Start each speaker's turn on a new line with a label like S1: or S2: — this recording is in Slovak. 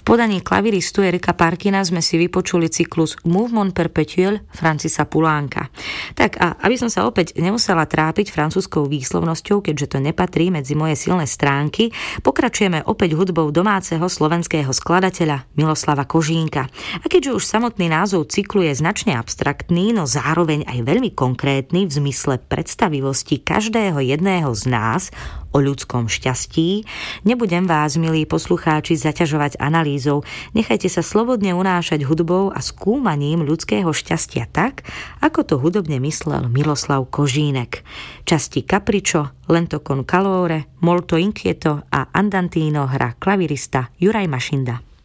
S1: podaní klaviristu Erika Parkina sme si vypočuli cyklus Mouvement perpétuel Francisa Poulánka. Tak a aby som sa opäť nemusela trápiť francúzskou výslovnosťou, keďže to nepatrí medzi moje silné stránky, pokračujeme opäť hudbou domáceho slovenského skladateľa Miloslava Kožínka. A keďže už samotný názov cyklu je značne abstraktný, no zároveň aj veľmi konkrétny v zmysle predstavivosti každého jedného z nás o ľudskom šťastí, nebudem vás, milí poslucháči, zaťažovať analýzou. Nechajte sa slobodne unášať hudbou a skúmaním ľudského šťastia tak, ako to hudobne myslel Miloslav Kožínek. Časti Capriccio, Lento con calore, Molto inquieto a Andantino hrá klavirista Juraj Mašinda.